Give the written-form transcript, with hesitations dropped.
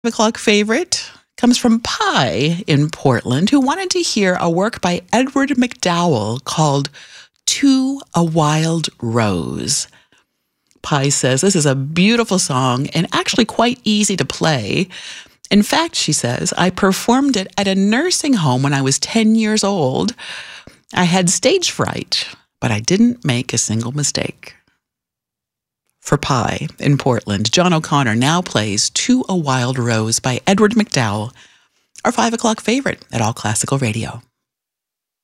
O'clock favorite comes from Pi in Portland, who wanted to hear a work by Edward MacDowell called To a Wild Rose. Pi says this is a beautiful song and actually quite easy to play. In fact, she says, I performed it at a nursing home when I was 10 years old. I had stage fright, but I didn't make a single mistake. For Pi in Portland, John O'Connor now plays To a Wild Rose by Edward MacDowell, our 5 o'clock favorite at All Classical Radio.